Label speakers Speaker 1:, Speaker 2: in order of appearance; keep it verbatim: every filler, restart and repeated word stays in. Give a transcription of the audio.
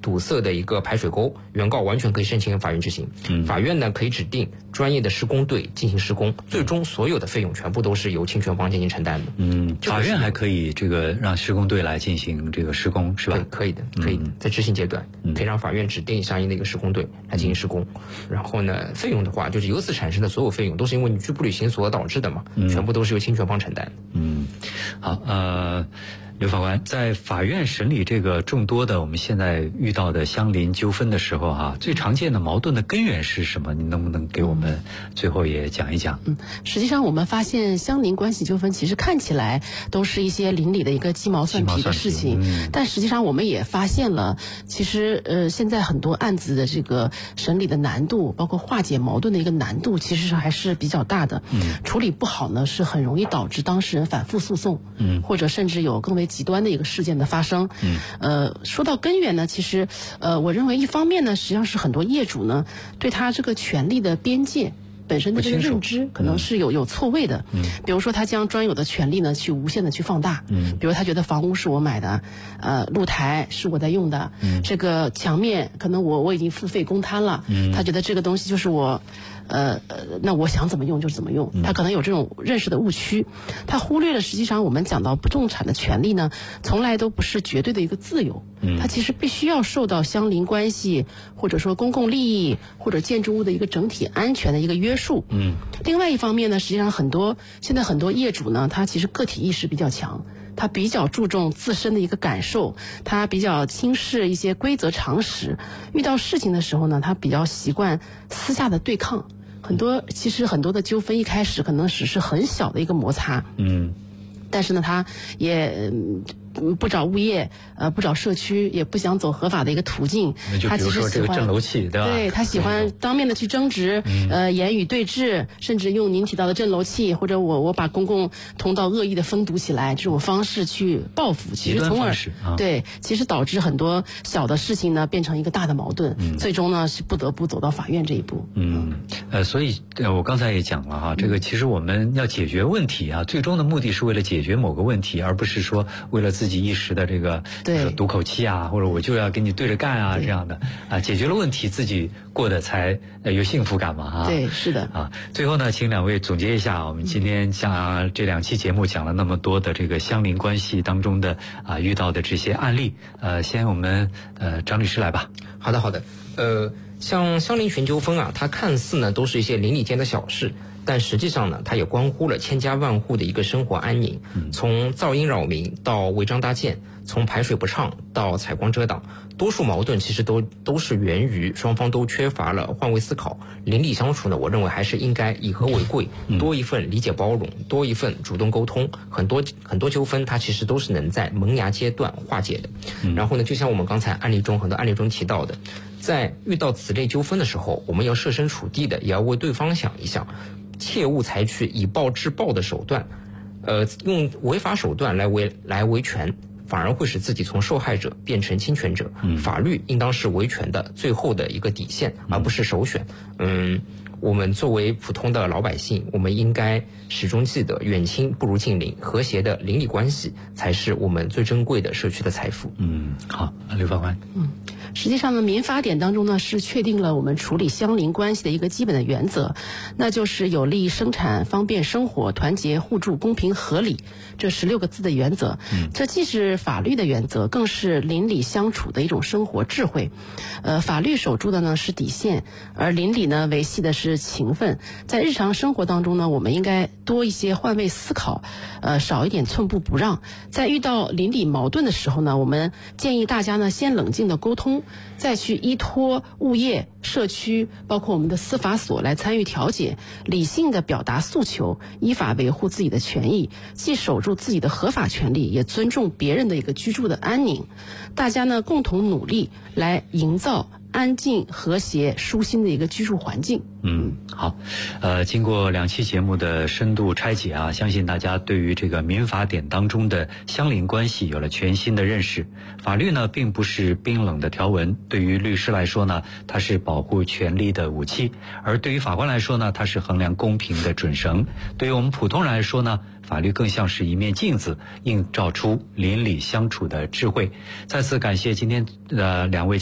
Speaker 1: 堵塞的一个排水沟，原告完全可以申请法院执行。嗯，法院呢可以指定专业的施工队进行施工，最终所有的费用全部都是由侵权方进行承担的。
Speaker 2: 嗯，法院还可以这个让施工队来进行这个施工，是吧？
Speaker 1: 可以的，可以的，在执行阶段、嗯、可以让法院指定相应的一个施工队来进行施工。嗯、然后呢，费用的话，就是由此产生的所有费用都是因为你拒不履行所导致的嘛，嗯、全部都是由侵权方承担。
Speaker 2: 嗯，好，呃。刘法官，在法院审理这个众多的我们现在遇到的相邻纠纷的时候啊，最常见的矛盾的根源是什么？你能不能给我们最后也讲一讲？
Speaker 3: 嗯，实际上我们发现相邻关系纠纷其实看起来都是一些邻里的一个鸡毛蒜皮的事情，嗯、但实际上我们也发现了，其实呃现在很多案子的这个审理的难度，包括化解矛盾的一个难度，其实还是比较大的。嗯，处理不好呢，是很容易导致当事人反复诉讼，嗯，或者甚至有更为极端的一个事件的发生。嗯，呃，说到根源呢，其实，呃，我认为一方面呢，实际上是很多业主呢，对他这个权利的边界本身的这个认知可能是有有错位的。嗯，比如说他将专有的权利呢去无限的去放大。嗯，比如他觉得房屋是我买的，呃，露台是我在用的，嗯，这个墙面可能我我已经付费公摊了，嗯，他觉得这个东西就是我。呃呃，那我想怎么用就怎么用，他可能有这种认识的误区，他忽略了实际上我们讲到不动产的权利呢，从来都不是绝对的一个自由，它其实必须要受到相邻关系或者说公共利益或者建筑物的一个整体安全的一个约束。嗯，另外一方面呢，实际上很多现在很多业主呢，他其实个体意识比较强。他比较注重自身的一个感受，他比较轻视一些规则常识，遇到事情的时候呢，他比较习惯私下的对抗。很多其实很多的纠纷一开始可能只是很小的一个摩擦，嗯，但是呢，他也不找物业，呃，不找社区，也不想走合法的一个途径。
Speaker 2: 就比如说这个震楼器，对吧？
Speaker 3: 对，他喜欢当面的去争执，嗯、呃，言语对峙，甚至用您提到的震楼器，或者我我把公共通道恶意的封堵起来这种方式去报复，其实从而、啊、对，其实导致很多小的事情呢变成一个大的矛盾，嗯、最终呢是不得不走到法院这一步。
Speaker 2: 嗯，呃，所以呃，我刚才也讲了哈，这个其实我们要解决问题啊，最终的目的是为了解决某个问题，而不是说为了自己一时的这个对赌口气啊，或者我就要跟你对着干啊这样的啊，解决了问题自己过得才有幸福感嘛啊。
Speaker 3: 对，是的
Speaker 2: 啊。最后呢，请两位总结一下，我们今天像这两期节目讲了那么多的这个相邻关系当中的啊遇到的这些案例，呃，先我们呃张律师来吧。
Speaker 1: 好的，好的，呃，像相邻权纠纷啊，它看似呢都是一些邻里间的小事。但实际上呢，它也关乎了千家万户的一个生活安宁。从噪音扰民到违章搭建，从排水不畅到采光遮挡，多数矛盾其实都都是源于双方都缺乏了换位思考。邻里相处呢，我认为还是应该以和为贵，多一份理解包容，多一份主动沟通。很多很多纠纷它其实都是能在萌芽阶段化解的。然后呢，就像我们刚才案例中很多案例中提到的，在遇到此类纠纷的时候，我们要设身处地的，也要为对方想一想。切勿采取以暴制暴的手段，呃，用违法手段来维来维权，反而会使自己从受害者变成侵权者。嗯，法律应当是维权的最后的一个底线，而不是首选。嗯，我们作为普通的老百姓，我们应该始终记得，远亲不如近邻，和谐的邻里关系才是我们最珍贵的社区的财富。
Speaker 2: 嗯，好，刘法官。
Speaker 3: 嗯。实际上呢，民法典当中呢是确定了我们处理相邻关系的一个基本的原则，那就是有利生产、方便生活、团结互助、公平合理这十六个字的原则。嗯，这既是法律的原则，更是邻里相处的一种生活智慧。呃，法律守住的呢是底线，而邻里呢维系的是情分。在日常生活当中呢，我们应该多一些换位思考，呃，少一点寸步不让。在遇到邻里矛盾的时候呢，我们建议大家呢先冷静的沟通。再去依托物业、社区，包括我们的司法所来参与调解，理性的表达诉求，依法维护自己的权益，既守住自己的合法权利，也尊重别人的一个居住的安宁。大家呢共同努力来营造安静、和谐、舒心的一个居住环境。
Speaker 2: 嗯，好，呃，经过两期节目的深度拆解啊，相信大家对于这个民法典当中的相邻关系有了全新的认识。法律呢，并不是冰冷的条文，对于律师来说呢，它是保护权利的武器；而对于法官来说呢，它是衡量公平的准绳。对于我们普通人来说呢，法律更像是一面镜子，映照出邻里相处的智慧。再次感谢今天呃两位